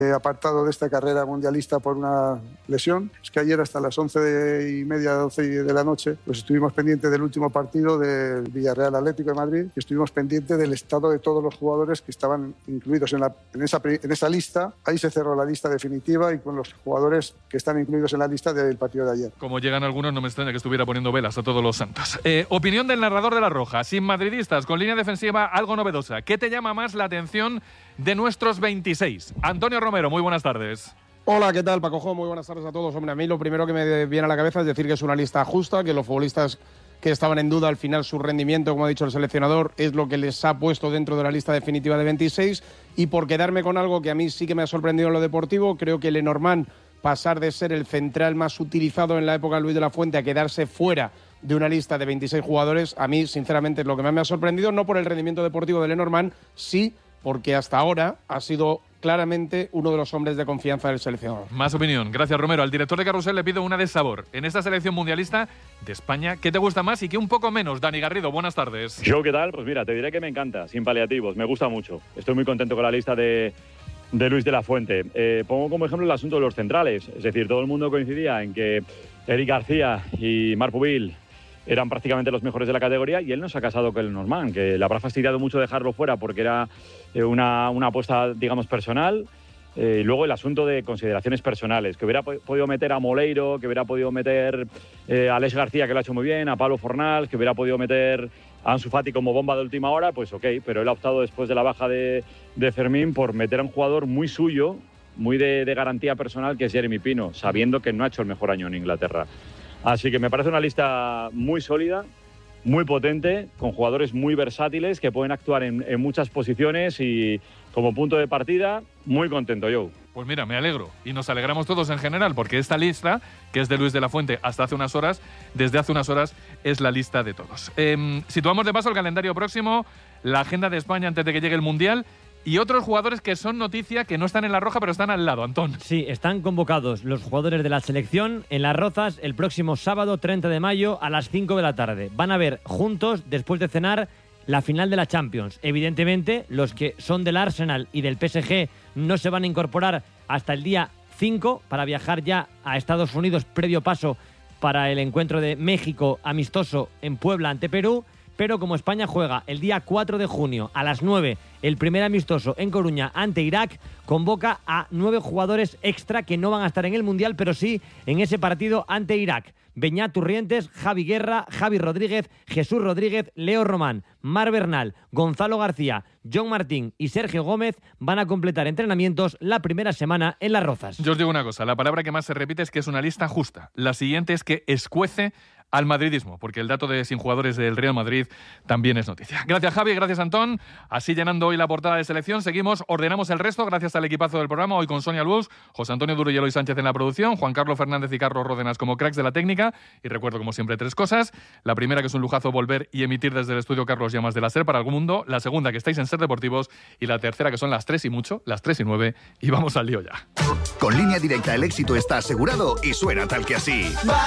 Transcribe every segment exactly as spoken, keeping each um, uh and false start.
apartado de esta carrera mundialista por una lesión. Es que ayer hasta las once y media, doce de la noche, pues estuvimos pendientes del último partido del Villarreal Atlético de Madrid y estuvimos pendientes del estado de todos los jugadores que estaban incluidos en, la, en, esa, en esa lista. Ahí se cerró la lista definitiva y con los jugadores que están incluidos en la lista del partido de ayer. Como llegan algunos, no me extraña que estuviera poniendo velas a todos los santos. Eh, opinión del narrador de La Roja, sin madridistas, con línea defensiva algo novedosa. ¿Qué te llama más la atención de nuestros veintiséis? Antonio Romero, muy buenas tardes. Hola, ¿qué tal, Paco? Muy buenas tardes a todos. Hombre, a mí lo primero que me viene a la cabeza es decir que es una lista justa, que los futbolistas que estaban en duda, al final su rendimiento, como ha dicho el seleccionador, es lo que les ha puesto dentro de la lista definitiva de veintiséis. Y por quedarme con algo que a mí sí que me ha sorprendido en lo deportivo, creo que Lenormand, pasar de ser el central más utilizado en la época de Luis de la Fuente a quedarse fuera de una lista de veintiséis jugadores, a mí, sinceramente, es lo que más me ha sorprendido, no por el rendimiento deportivo de Lenormand, sí porque hasta ahora ha sido claramente uno de los hombres de confianza del seleccionador. Más opinión. Gracias, Romero. Al director de Carrusel le pido una de sabor. En esta selección mundialista de España, ¿qué te gusta más y qué un poco menos? Dani Garrido, buenas tardes. Yo, ¿qué tal? Pues mira, te diré que me encanta, sin paliativos. Me gusta mucho. Estoy muy contento con la lista de, de Luis de la Fuente. Eh, pongo como ejemplo el asunto de los centrales. Es decir, todo el mundo coincidía en que Eric García y Marc Pubil eran prácticamente los mejores de la categoría y él no se ha casado con el Lenormand, que le habrá fastidiado mucho dejarlo fuera porque era eh, una, una apuesta, digamos, personal. Eh, y luego el asunto de consideraciones personales, que hubiera po- podido meter a Moleiro, que hubiera podido meter eh, a Alex García, que lo ha hecho muy bien, a Pablo Fornals, que hubiera podido meter a Ansu Fati como bomba de última hora, pues ok, pero él ha optado después de la baja de, de Fermín por meter a un jugador muy suyo, muy de, de garantía personal, que es Jeremy Pino, sabiendo que no ha hecho el mejor año en Inglaterra. Así que me parece una lista muy sólida, muy potente, con jugadores muy versátiles que pueden actuar en, en muchas posiciones y como punto de partida, muy contento, Joe. Pues mira, me alegro y nos alegramos todos en general porque esta lista, que es de Luis de la Fuente hasta hace unas horas, desde hace unas horas es la lista de todos. Eh, situamos de paso el calendario próximo, la agenda de España antes de que llegue el Mundial. Y otros jugadores que son noticia, que no están en La Roja, pero están al lado, Antón. Sí, están convocados los jugadores de la selección en Las Rozas el próximo sábado treinta de mayo a las cinco de la tarde. Van a ver juntos, después de cenar, la final de la Champions. Evidentemente, los que son del Arsenal y del P S G no se van a incorporar hasta el día cinco para viajar ya a Estados Unidos, previo paso para el encuentro de México amistoso en Puebla ante Perú. Pero como España juega el día cuatro de junio a las nueve el primer amistoso en Coruña ante Irak, convoca a nueve jugadores extra que no van a estar en el Mundial, pero sí en ese partido ante Irak. Beñat Turrientes, Javi Guerra, Javi Rodríguez, Jesús Rodríguez, Leo Román, Mar Bernal, Gonzalo García, John Martín y Sergio Gómez van a completar entrenamientos la primera semana en Las Rozas. Yo os digo una cosa, la palabra que más se repite es que es una lista justa. La siguiente es que escuece al madridismo, porque el dato de sin jugadores del Real Madrid también es noticia. Gracias, Javi, gracias, Antón. Así llenando hoy la portada de selección, seguimos, ordenamos el resto gracias al equipazo del programa, hoy con Sonia Luz, José Antonio Duro y Eloy Sánchez en la producción, Juan Carlos Fernández y Carlos Ródenas como cracks de la técnica, y recuerdo como siempre tres cosas. La primera, que es un lujazo volver y emitir desde el estudio Carlos Llamas de la SER para el mundo, la segunda, que estáis en SER Deportivos, y la tercera, que son las tres y mucho, las tres y nueve, y vamos al lío ya. Con Línea Directa el éxito está asegurado y suena tal que así.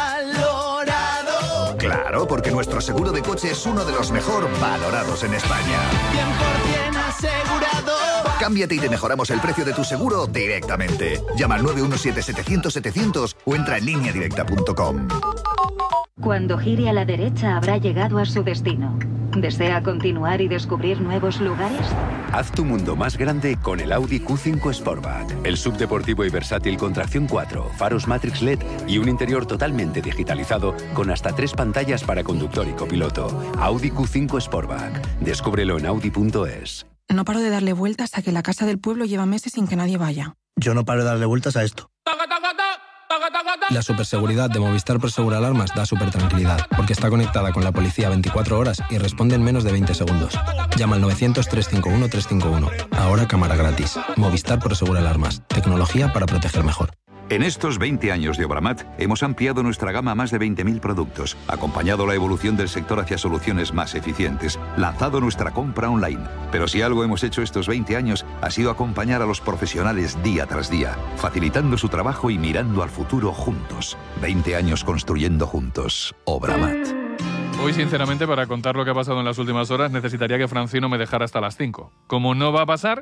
Valorado. Claro, porque nuestro seguro de coche es uno de los mejor valorados en España. cien por ciento asegurado. Cámbiate y te mejoramos el precio de tu seguro directamente. Llama al nueve uno siete, setecientos, setecientos o entra en línea directa punto com. Cuando gire a la derecha habrá llegado a su destino. ¿Desea continuar y descubrir nuevos lugares? Haz tu mundo más grande con el Audi Q cinco Sportback. El subdeportivo y versátil con tracción cuatro, faros Matrix L E D y un interior totalmente digitalizado con hasta tres pantallas para conductor y copiloto. Audi Q cinco Sportback. Descúbrelo en audi punto es. No paro de darle vueltas a que la casa del pueblo lleva meses sin que nadie vaya. Yo no paro de darle vueltas a esto. La superseguridad de Movistar Prosegur Alarmas da súper tranquilidad, porque está conectada con la policía veinticuatro horas y responde en menos de veinte segundos. Llama al novecientos, trescientos cincuenta y uno, trescientos cincuenta y uno. Ahora cámara gratis. Movistar Prosegur Alarmas. Tecnología para proteger mejor. En estos veinte años de Obramat hemos ampliado nuestra gama a más de veinte mil productos, acompañado la evolución del sector hacia soluciones más eficientes, lanzado nuestra compra online. Pero si algo hemos hecho estos veinte años ha sido acompañar a los profesionales día tras día, facilitando su trabajo y mirando al futuro juntos. veinte años construyendo juntos. Obramat. Hoy, sinceramente, para contar lo que ha pasado en las últimas horas, necesitaría que Francino me dejara hasta las cinco. Como no va a pasar,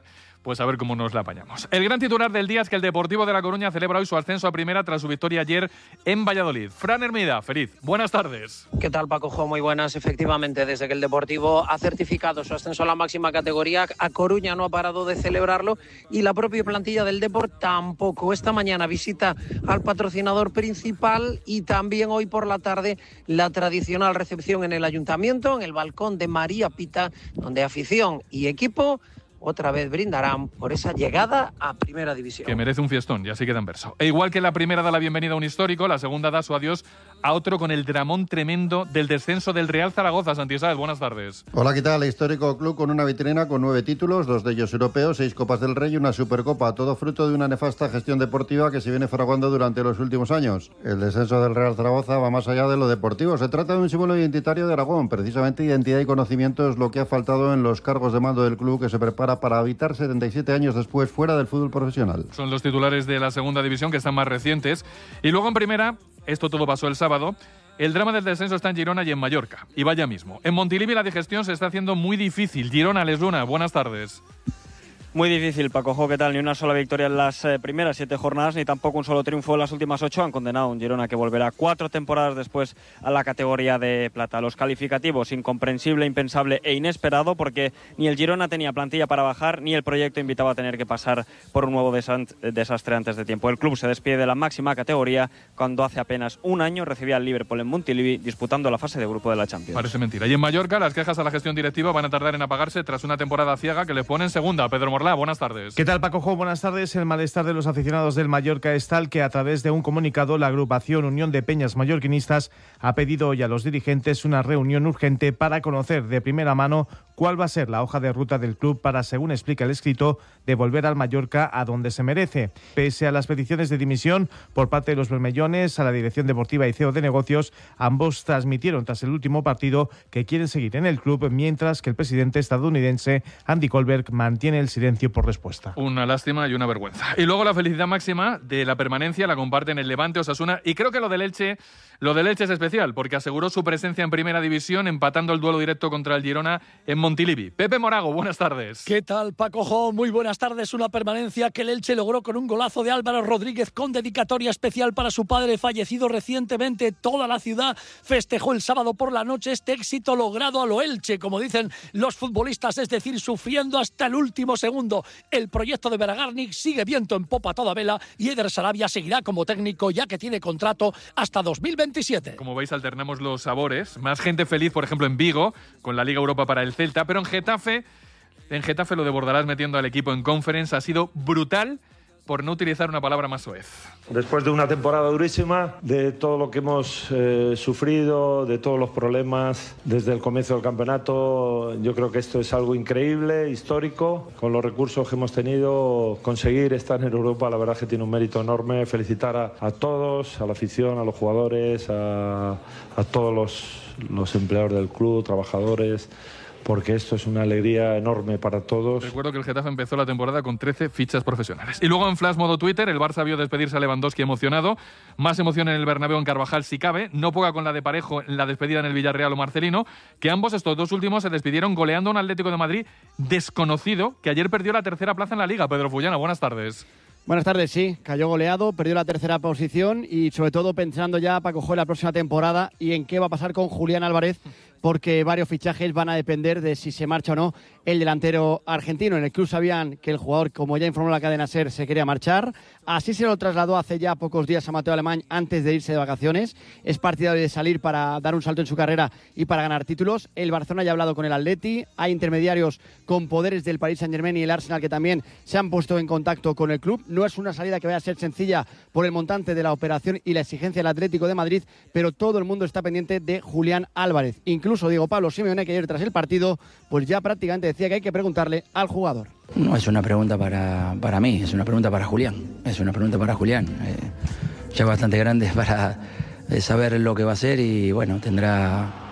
pues a ver cómo nos la apañamos. El gran titular del día es que el Deportivo de La Coruña celebra hoy su ascenso a primera tras su victoria ayer en Valladolid. Fran Hermida, feliz. Buenas tardes. ¿Qué tal, Paco Jo? Muy buenas. Efectivamente, desde que el Deportivo ha certificado su ascenso a la máxima categoría, a Coruña no ha parado de celebrarlo y la propia plantilla del Deport tampoco. Esta mañana visita al patrocinador principal y también hoy por la tarde la tradicional recepción en el Ayuntamiento, en el balcón de María Pita, donde afición y equipo otra vez brindarán por esa llegada a Primera División. Que merece un fiestón, y así queda en verso. E igual que la primera da la bienvenida a un histórico, la segunda da su adiós a otro con el dramón tremendo del descenso del Real Zaragoza. Santi Sáez, buenas tardes. Hola, ¿qué tal? Histórico club con una vitrina con nueve títulos, dos de ellos europeos, seis Copas del Rey y una Supercopa, todo fruto de una nefasta gestión deportiva que se viene fraguando durante los últimos años. El descenso del Real Zaragoza va más allá de lo deportivo. Se trata de un símbolo identitario de Aragón. Precisamente identidad y conocimiento es lo que ha faltado en los cargos de mando del club, que se prepara para habitar setenta y siete años después fuera del fútbol profesional. Son los titulares de la segunda división, que están más recientes. Y luego en primera, esto todo pasó el sábado, el drama del descenso está en Girona y en Mallorca. Y vaya mismo. En Montilivi la digestión se está haciendo muy difícil. Girona, Les Luna, buenas tardes. Muy difícil, Paco Jo, ¿qué tal? Ni una sola victoria en las eh, primeras siete jornadas, ni tampoco un solo triunfo en las últimas ocho. Han condenado a un Girona que volverá cuatro temporadas después a la categoría de plata. Los calificativos, incomprensible, impensable e inesperado, porque ni el Girona tenía plantilla para bajar, ni el proyecto invitaba a tener que pasar por un nuevo desastre antes de tiempo. El club se despide de la máxima categoría cuando hace apenas un año recibía al Liverpool en Montilivi disputando la fase de grupo de la Champions. Parece mentira. Y en Mallorca las quejas a la gestión directiva van a tardar en apagarse tras una temporada ciega que le pone en segunda. Pedro Morlá, buenas tardes. ¿Qué tal, Paco Jo? Buenas tardes. El malestar de los aficionados del Mallorca es tal que a través de un comunicado la agrupación Unión de Peñas Mallorquinistas ha pedido hoy a los dirigentes una reunión urgente para conocer de primera mano cuál va a ser la hoja de ruta del club para, según explica el escrito, devolver al Mallorca a donde se merece. Pese a las peticiones de dimisión por parte de los bermellones a la dirección deportiva y C E O de negocios, ambos transmitieron tras el último partido que quieren seguir en el club, mientras que el presidente estadounidense Andy Kohlberg mantiene el silencio por respuesta. Una lástima y una vergüenza. Y luego la felicidad máxima de la permanencia la comparten el Levante, Osasuna, y creo que lo del Elche, lo del Elche es especial porque aseguró su presencia en Primera División empatando el duelo directo contra el Girona en Montilivi. Pepe Morago, buenas tardes. ¿Qué tal, Paco Jo? Muy buenas tardes. Una permanencia que el Elche logró con un golazo de Álvaro Rodríguez con dedicatoria especial para su padre fallecido recientemente. Toda la ciudad festejó el sábado por la noche este éxito logrado a lo Elche, como dicen los futbolistas, es decir, sufriendo hasta el último segundo. El proyecto de Beragarnik sigue viento en popa a toda vela y Eder Sarabia seguirá como técnico, ya que tiene contrato hasta dos mil veintisiete. Como veis, alternamos los sabores. Más gente feliz, por ejemplo, en Vigo, con la Liga Europa para el Celta, pero en Getafe, en Getafe lo de Bordalás metiendo al equipo en Conference ha sido brutal, por no utilizar una palabra más soez. Después de una temporada durísima, de todo lo que hemos eh, sufrido, de todos los problemas desde el comienzo del campeonato, yo creo que esto es algo increíble, histórico. Con los recursos que hemos tenido, conseguir estar en Europa, la verdad que tiene un mérito enorme. Felicitar a, a todos, a la afición, a los jugadores, a, a todos los, los empleados del club, trabajadores, porque esto es una alegría enorme para todos. Recuerdo que el Getafe empezó la temporada con trece fichas profesionales. Y luego en Flash modo Twitter, el Barça vio despedirse a Lewandowski emocionado. Más emoción en el Bernabéu en Carvajal si cabe. No poca con la de Parejo en la despedida en el Villarreal o Marcelino, que ambos estos dos últimos se despidieron goleando a un Atlético de Madrid desconocido, que ayer perdió la tercera plaza en la Liga. Pedro Fullana, buenas tardes. Buenas tardes, sí, cayó goleado, perdió la tercera posición y sobre todo pensando ya para coger la próxima temporada y en qué va a pasar con Julián Álvarez, porque varios fichajes van a depender de si se marcha o no el delantero argentino. En el club sabían que el jugador, como ya informó la cadena SER, se quería marchar. Así se lo trasladó hace ya pocos días a Mateo Alemán antes de irse de vacaciones. Es partidario de salir para dar un salto en su carrera y para ganar títulos. El Barcelona ya ha hablado con el Atleti. Hay intermediarios con poderes del Paris Saint-Germain y el Arsenal que también se han puesto en contacto con el club. No es una salida que vaya a ser sencilla por el montante de la operación y la exigencia del Atlético de Madrid, pero todo el mundo está pendiente de Julián Álvarez. Incluso Diego Pablo Simeone, que ayer tras el partido, pues ya prácticamente decía que hay que preguntarle al jugador. No es una pregunta para, para mí, es una pregunta para Julián. Es una pregunta para Julián. Eh, ya bastante grande para eh, saber lo que va a hacer y bueno, tendrá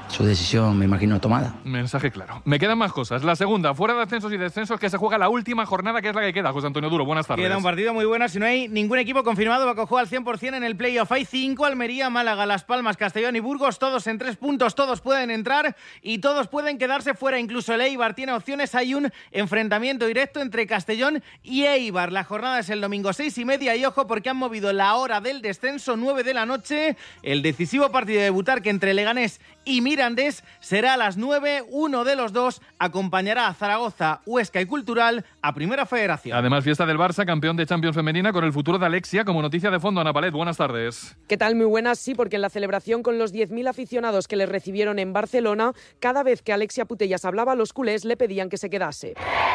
su decisión, me imagino, tomada. Mensaje claro. Me quedan más cosas. La segunda, fuera de ascensos y descensos, que se juega la última jornada, que es la que queda. José Antonio Duro, buenas tardes. Queda un partido muy bueno. Si no hay ningún equipo confirmado, Bacojó al cien por ciento en el playoff. Hay cinco: Almería, Málaga, Las Palmas, Castellón y Burgos, todos en tres puntos. Todos pueden entrar y todos pueden quedarse fuera. Incluso el Eibar tiene opciones. Hay un enfrentamiento directo entre Castellón y Eibar. La jornada es el domingo seis y media y ojo porque han movido la hora del descenso, nueve de la noche. El decisivo partido de Butarque entre Leganés y Mirandés será a las nueve. Uno de los dos acompañará a Zaragoza, Huesca y Cultural a Primera Federación. Además, fiesta del Barça, campeón de Champions femenina, con el futuro de Alexia como noticia de fondo. Ana Palet, buenas tardes. ¿Qué tal? Muy buenas, sí, porque en la celebración con los diez mil aficionados que les recibieron en Barcelona, cada vez que Alexia Putellas hablaba, los culés le pedían que se quedase.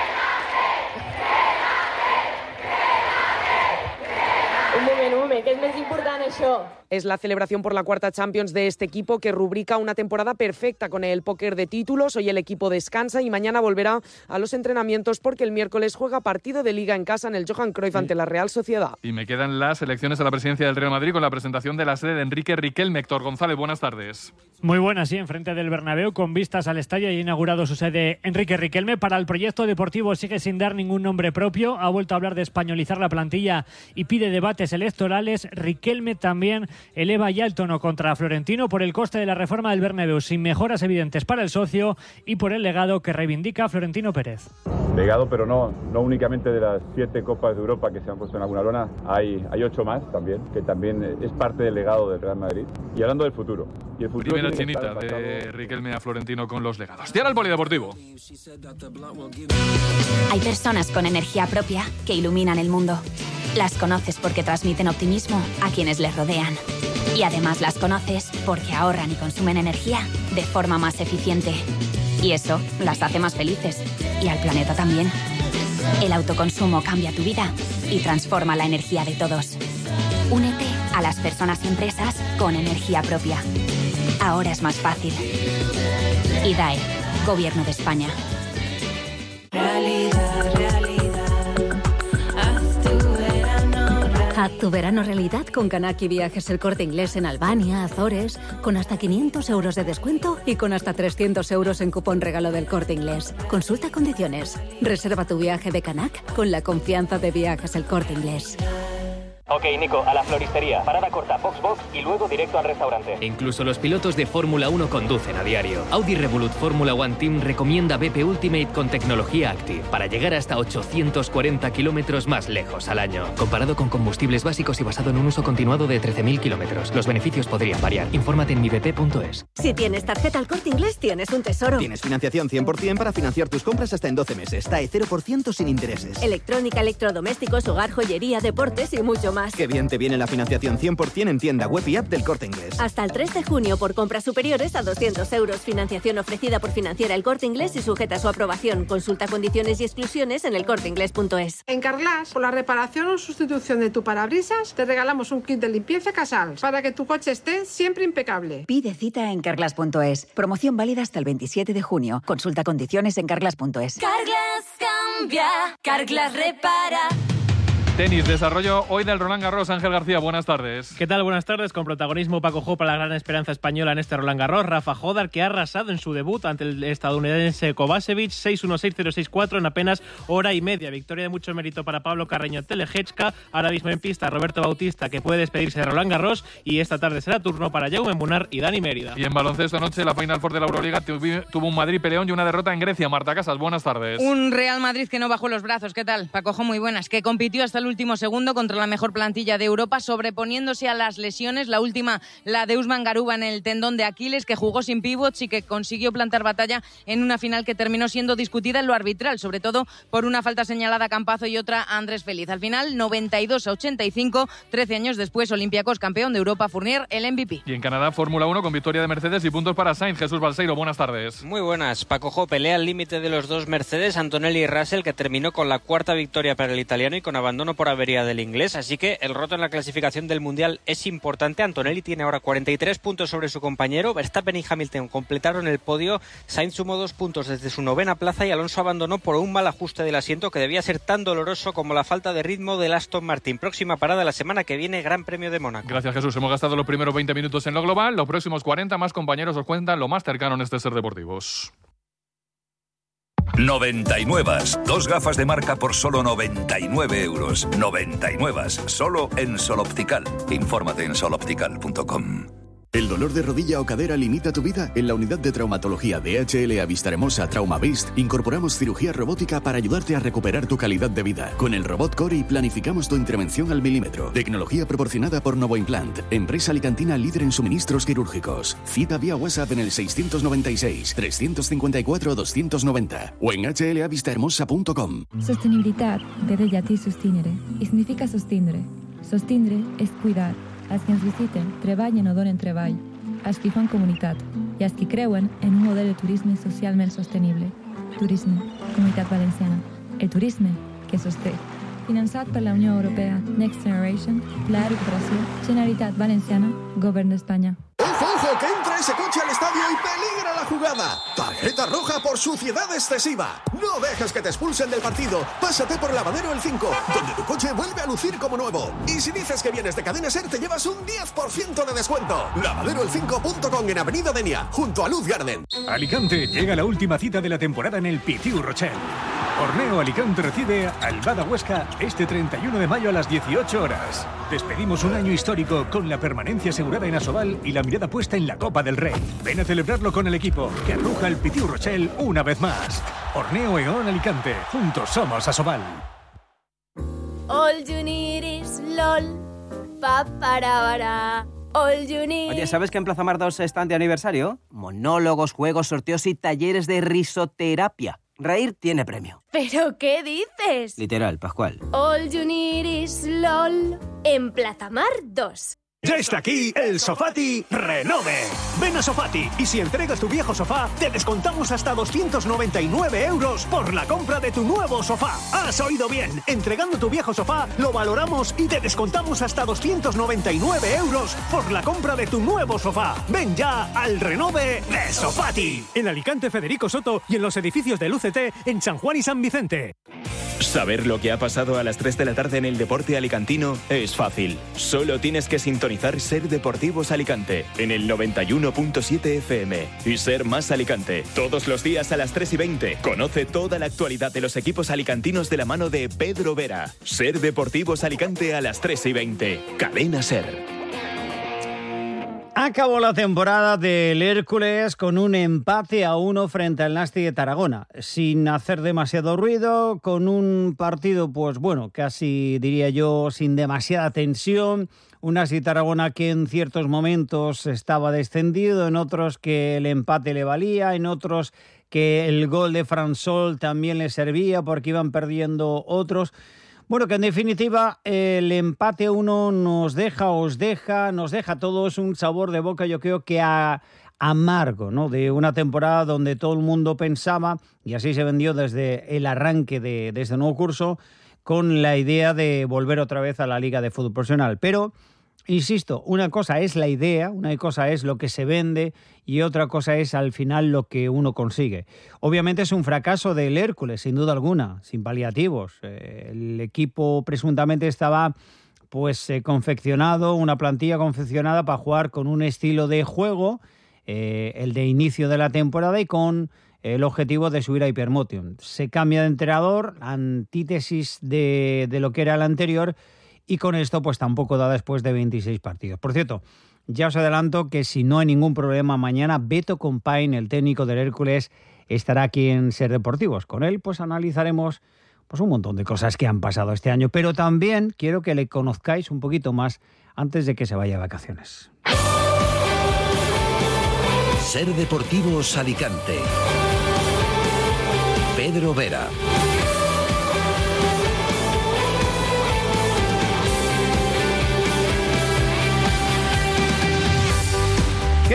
Un moment, un moment, que és més important això. Es la celebración por la cuarta Champions de este equipo que rubrica una temporada perfecta con el póker de títulos. Hoy el equipo descansa y mañana volverá a los entrenamientos porque el miércoles juega partido de Liga en casa en el Johan Cruyff ante la Real Sociedad. Y me quedan las elecciones a la presidencia del Real Madrid con la presentación de la sede de Enrique Riquelme. Héctor González, buenas tardes. Muy buenas, sí, enfrente del Bernabéu con vistas al estadio y ha inaugurado su sede Enrique Riquelme. Para el proyecto deportivo sigue sin dar ningún nombre propio. Ha vuelto a hablar de españolizar la plantilla y pide debates electorales. Riquelme también eleva ya el tono contra Florentino por el coste de la reforma del Bernabéu, sin mejoras evidentes para el socio y por el legado que reivindica Florentino Pérez. Legado, pero no, no únicamente de las siete Copas de Europa que se han puesto en alguna lona, hay, hay ocho más también, que también es parte del legado del Real Madrid. Y hablando del futuro. Y el futuro Primera chinita de Riquelme a Florentino con los legados. Y ahora el polideportivo. Hay personas con energía propia que iluminan el mundo. Las conoces porque transmiten optimismo a quienes les rodean. Y además las conoces porque ahorran y consumen energía de forma más eficiente. Y eso las hace más felices. Y al planeta también. El autoconsumo cambia tu vida y transforma la energía de todos. Únete a las personas y empresas con energía propia. Ahora es más fácil. I D A E, Gobierno de España. Realidad, realidad. Haz tu verano. Haz tu verano realidad con Kanaki Viajes El Corte Inglés en Albania, Azores, con hasta quinientos euros de descuento y con hasta trescientos euros en cupón regalo del Corte Inglés. Consulta condiciones. Reserva tu viaje de Kanak con la confianza de Viajes El Corte Inglés. Ok, Nico, a la floristería. Parada corta, box box y luego directo al restaurante. Incluso los pilotos de Fórmula uno conducen a diario. Audi Revolut Fórmula One Team recomienda B P Ultimate con tecnología Active para llegar hasta ochocientos cuarenta kilómetros más lejos al año. Comparado con combustibles básicos y basado en un uso continuado de trece mil kilómetros. Los beneficios podrían variar. Infórmate en mi b p punto es. Si tienes tarjeta El Corte Inglés, tienes un tesoro. Tienes financiación cien por ciento para financiar tus compras hasta en doce meses. T A E cero por ciento sin intereses. Electrónica, electrodomésticos, hogar, joyería, deportes y mucho más. Qué bien te viene la financiación cien por ciento en tienda web y app del Corte Inglés. Hasta el tres de junio por compras superiores a doscientos euros. Financiación ofrecida por Financiera El Corte Inglés y sujeta a su aprobación. Consulta condiciones y exclusiones en elcorteinglés punto es. En Carglass, por la reparación o sustitución de tu parabrisas, te regalamos un kit de limpieza Casals para que tu coche esté siempre impecable. Pide cita en carglass punto es. Promoción válida hasta el veintisiete de junio. Consulta condiciones en carglass punto es. Carglass cambia, Carglass repara. Tenis, desarrollo hoy del Roland Garros. Ángel García, buenas tardes. ¿Qué tal? Buenas tardes. Con protagonismo Paco Jó para la gran esperanza española en este Roland Garros. Rafa Jodar, que ha arrasado en su debut ante el estadounidense Kovacevic, seis uno seis cero seis cuatro en apenas hora y media. Victoria de mucho mérito para Pablo Carreño Telejechka. Ahora mismo en pista Roberto Bautista, que puede despedirse de Roland Garros. Y esta tarde será turno para Jaume Munar y Dani Mérida. Y en baloncesto anoche la Final Four de la Euroliga tuvo un Madrid peleón y una derrota en Grecia. Marta Casas, buenas tardes. Un Real Madrid que no bajó los brazos. ¿Qué tal? Paco Jó, muy buenas. Que compitió hasta el último segundo con contra la mejor plantilla de Europa, sobreponiéndose a las lesiones. La última, la de Usman Garuba en el tendón de Aquiles, que jugó sin pivots y que consiguió plantar batalla en una final que terminó siendo discutida en lo arbitral, sobre todo por una falta señalada a Campazo y otra a Andrés Feliz. Al final, noventa y dos a ochenta y cinco, trece años después, Olympiacos campeón de Europa, Fournier el M V P. Y en Canadá, Fórmula uno con victoria de Mercedes y puntos para Sainz. Jesús Balseiro, buenas tardes. Muy buenas. Paco Jó, pelea al límite de los dos Mercedes, Antonelli y Russell, que terminó con la cuarta victoria para el italiano y con abandono por avería del inglés, así que el roto en la clasificación del Mundial es importante. Antonelli tiene ahora cuarenta y tres puntos sobre su compañero, Verstappen y Hamilton completaron el podio, Sainz sumó dos puntos desde su novena plaza y Alonso abandonó por un mal ajuste del asiento que debía ser tan doloroso como la falta de ritmo del Aston Martin. Próxima parada la semana que viene, Gran Premio de Mónaco. Gracias, Jesús. Hemos gastado los primeros veinte minutos en lo global, los próximos cuarenta más compañeros os cuentan lo más cercano en este Ser Deportivos. noventa y nueve. Dos gafas de marca por solo noventa y nueve euros. noventa y nueve. Solo en Sol Optical. Infórmate en sol optical punto com. ¿El dolor de rodilla o cadera limita tu vida? En la unidad de traumatología de H L A Vistahermosa TraumaVist incorporamos cirugía robótica para ayudarte a recuperar tu calidad de vida. Con el robot Cori planificamos tu intervención al milímetro. Tecnología proporcionada por Novoimplant, empresa alicantina líder en suministros quirúrgicos. Cita vía WhatsApp en el seiscientos noventa y seis, trescientos cincuenta y cuatro, doscientos noventa o en h l a vistahermosa punto com. Sostenibilità vede già ti sostenere e significa sostindere. Sostindere és cuidar. Els que ens visiten treballen o donen treball, els que fan comunitat i els que creuen en un model de turisme socialment sostenible. Turisme, Comunitat Valenciana. El turisme que sosté. Finançat per la Unió Europea, Next Generation, Pla de Recuperació, Generalitat Valenciana, Govern d'Espanya. ¡Ojo, ojo! ¡Que entra ese coche al estadio y peligra la jugada! Tarjeta roja por suciedad excesiva. No dejes que te expulsen del partido. Pásate por Lavadero El cinco, donde tu coche vuelve a lucir como nuevo. Y si dices que vienes de Cadena Ser, te llevas un diez por ciento de descuento. lavadero el cinco punto com en Avenida Denia, junto a Luz Garden. Alicante, llega la última cita de la temporada en el Pitiu Rochelle. Horneo Alicante recibe al Bada Huesca este treinta y uno de mayo a las dieciocho horas. Despedimos un año histórico con la permanencia asegurada en Asobal y la mirada puesta en la Copa del Rey. Ven a celebrarlo con el equipo que arruja el Pitiu Rochelle una vez más. Horneo Eón Alicante, juntos somos Asobal. All you need is LOL, pa para para. All you need. Oye, ¿sabes que en Plaza Mar dos están de aniversario? Monólogos, juegos, sorteos y talleres de risoterapia. Reír tiene premio. ¿Pero qué dices? Literal, Pascual. All you need is LOL en Plaza Mar dos. Ya está aquí el Sofati Renove. Ven a Sofati y si entregas tu viejo sofá, te descontamos hasta doscientos noventa y nueve euros por la compra de tu nuevo sofá. ¿Has oído bien? Entregando tu viejo sofá, lo valoramos y te descontamos hasta doscientos noventa y nueve euros por la compra de tu nuevo sofá. Ven ya al Renove de Sofati. En Alicante, Federico Soto y en los edificios del U C T en San Juan y San Vicente. Saber lo que ha pasado a las tres de la tarde en el deporte alicantino es fácil. Solo tienes que sintonizar Ser Deportivos Alicante en el noventa y uno punto siete F M y Ser Más Alicante. Todos los días a las tres y veinte. Conoce toda la actualidad de los equipos alicantinos de la mano de Pedro Vera. Ser Deportivos Alicante a las tres y veinte. Cadena Ser. Acabó la temporada del Hércules con un empate a uno frente al Nasti de Tarragona, sin hacer demasiado ruido, con un partido, pues bueno, casi diría yo, sin demasiada tensión. Un Nasti de Tarragona que en ciertos momentos estaba descendido, en otros que el empate le valía, en otros que el gol de Fransol también le servía porque iban perdiendo otros. Bueno, que en definitiva el empate uno nos deja, os deja, nos deja a todos un sabor de boca, yo creo que a, amargo, ¿no? De una temporada donde todo el mundo pensaba, y así se vendió desde el arranque de, de este nuevo curso, con la idea de volver otra vez a la Liga de Fútbol Profesional. Pero, insisto, una cosa es la idea, una cosa es lo que se vende y otra cosa es al final lo que uno consigue. Obviamente es un fracaso del Hércules, sin duda alguna, sin paliativos. Eh, el equipo presuntamente estaba pues eh, confeccionado, una plantilla confeccionada para jugar con un estilo de juego, eh, el de inicio de la temporada y con el objetivo de subir a Hypermotion. Se cambia de entrenador, antítesis de, de lo que era el anterior, y con esto pues tampoco da después de veintiséis partidos. Por cierto, ya os adelanto que si no hay ningún problema mañana, Beto Compain, el técnico del Hércules, estará aquí en Ser Deportivos. Con él pues analizaremos pues un montón de cosas que han pasado este año, pero también quiero que le conozcáis un poquito más antes de que se vaya de vacaciones. Ser Deportivos Alicante. Pedro Vera. ¿Qué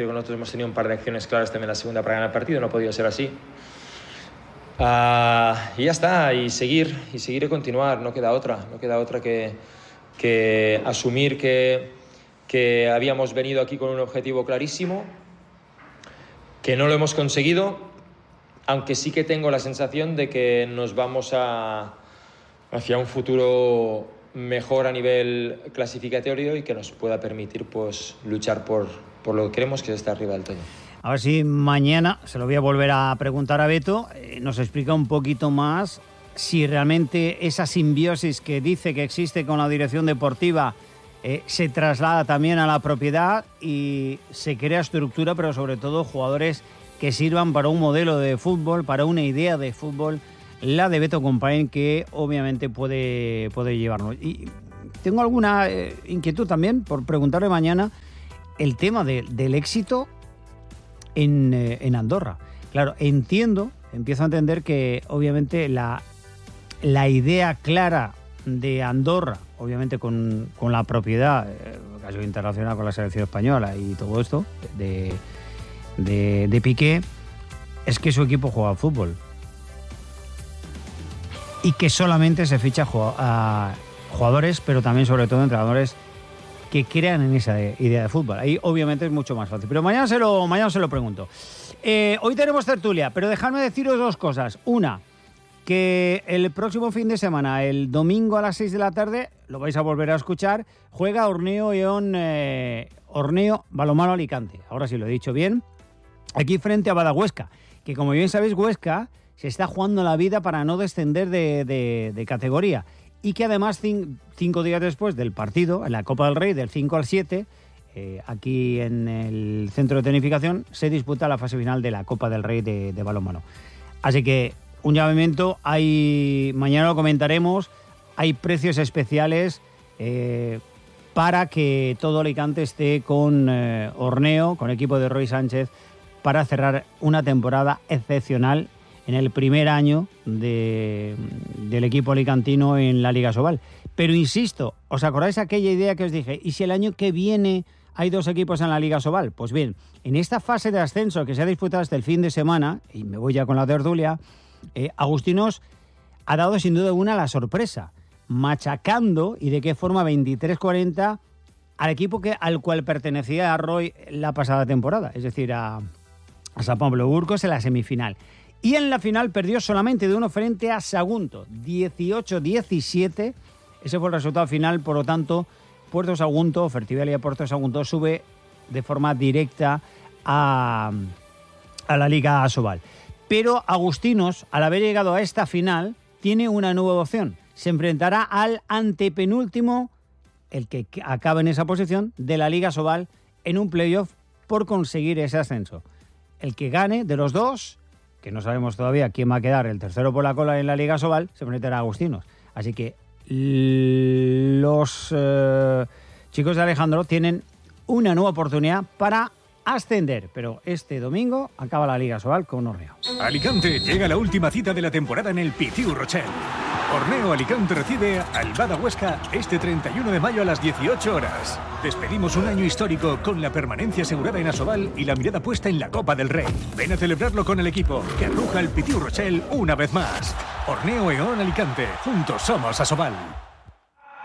creo que nosotros hemos tenido un par de acciones claras también en la segunda para ganar el partido, no ha podido ser así. Uh, y ya está, y seguir, y seguir y continuar, no queda otra, no queda otra que, que asumir que, que habíamos venido aquí con un objetivo clarísimo, que no lo hemos conseguido, aunque sí que tengo la sensación de que nos vamos a, hacia un futuro mejor a nivel clasificatorio y que nos pueda permitir pues luchar por, por lo que queremos, que es estar arriba del todo. A ver si mañana, se lo voy a volver a preguntar a Beto, eh, nos explica un poquito más si realmente esa simbiosis que dice que existe con la dirección deportiva eh, se traslada también a la propiedad y se crea estructura, pero sobre todo jugadores que sirvan para un modelo de fútbol, para una idea de fútbol, la de Beto Compain, que obviamente puede, puede llevarnos. Y tengo alguna eh, inquietud también por preguntarle mañana el tema de, del éxito en, eh, en Andorra. Claro, entiendo, empiezo a entender que obviamente la, la idea clara de Andorra, obviamente con, con la propiedad, eh, caso internacional con la selección española y todo esto, de, de, de Piqué, es que su equipo juega al fútbol. Y que solamente se ficha a jugadores, pero también sobre todo entrenadores que crean en esa idea de fútbol. Ahí obviamente es mucho más fácil. Pero mañana se lo, mañana se lo pregunto. Eh, hoy tenemos tertulia, pero dejadme deciros dos cosas. Una, que el próximo fin de semana, el domingo a las seis de la tarde, lo vais a volver a escuchar, juega Orneo Eón, eh, Orneo Balonmano Alicante. Ahora sí lo he dicho bien. Aquí frente a Badahuesca, que como bien sabéis, Huesca se está jugando la vida para no descender de, de, de categoría. Y que además cin, cinco días después del partido, en la Copa del Rey, del cinco al siete, eh, aquí en el centro de tecnificación, se disputa la fase final de la Copa del Rey de, de balonmano. Así que un llamamiento, hay, mañana lo comentaremos, hay precios especiales eh, para que todo Alicante esté con eh, Orneo, con equipo de Roy Sánchez, para cerrar una temporada excepcional en el primer año de, del equipo alicantino en la Liga Sobal. Pero insisto, ¿os acordáis aquella idea que os dije? ¿Y si el año que viene hay dos equipos en la Liga Sobal? Pues bien, en esta fase de ascenso que se ha disputado hasta el fin de semana, y me voy ya con la tertulia, eh, Agustinos ha dado sin duda alguna la sorpresa, machacando, y de qué forma, veintitrés cuarenta al equipo que, al cual pertenecía a Roy la pasada temporada, es decir, a, a San Pablo Burgos en la semifinal. Y en la final perdió solamente de uno frente a Sagunto, dieciocho diecisiete. Ese fue el resultado final, por lo tanto, Puerto Sagunto, Fertiberia Puerto Sagunto, sube de forma directa a, a la Liga Asobal. Pero Agustinos, al haber llegado a esta final, tiene una nueva opción. Se enfrentará al antepenúltimo, el que acaba en esa posición, de la Liga Asobal en un playoff por conseguir ese ascenso. El que gane de los dos, que no sabemos todavía quién va a quedar el tercero por la cola en la Liga Asobal, se enfrentará a Agustinos. Así que los eh, chicos de Alejandro tienen una nueva oportunidad para ascender, pero este domingo acaba la Liga Asobal con Orneo. Alicante llega la última cita de la temporada en el Pitiu Rochelle. Orneo Alicante recibe al Badahuesca este treinta y uno de mayo a las dieciocho horas. Despedimos un año histórico con la permanencia asegurada en Asobal y la mirada puesta en la Copa del Rey. Ven a celebrarlo con el equipo que arruja el Pitiu Rochelle una vez más. Orneo Eón Alicante, juntos somos Asobal.